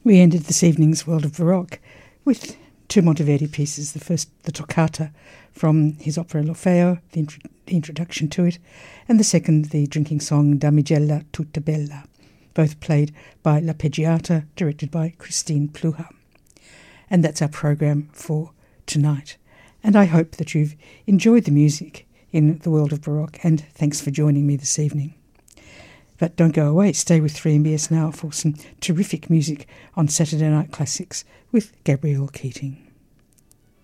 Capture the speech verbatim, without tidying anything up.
We ended this evening's World of Baroque with two Monteverdi pieces. The first, the Toccata from his opera L'Orfeo, the, int- the introduction to it, and the second, the drinking song Damigella tutta bella, both played by L'Arpeggiata, directed by Christine Pluhar. And that's our program for tonight. And I hope that you've enjoyed the music in the World of Baroque, and thanks for joining me this evening. But don't go away, stay with three M B S Now for some terrific music on Saturday Night Classics with Gabrielle Keating.